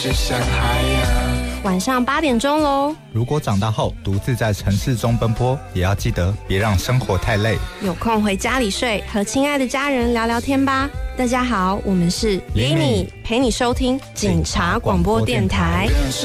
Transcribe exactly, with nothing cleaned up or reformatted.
只想海洋。 晚上八点钟喽。 如果长大后独自在城市中奔波，也要记得别让生活太累。 有空回家里睡，和亲爱的家人聊聊天吧。大家好，我们是 Yini， 陪你收听警察广播电台。